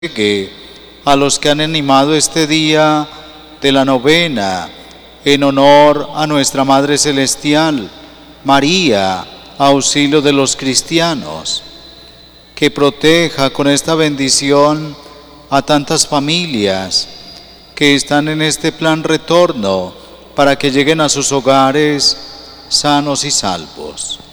llegue a los que han animado este día de la novena en honor a nuestra Madre Celestial, María, auxilio de los cristianos, que proteja con esta bendición a tantas familias que están en este plan retorno para que lleguen a sus hogares sanos y salvos.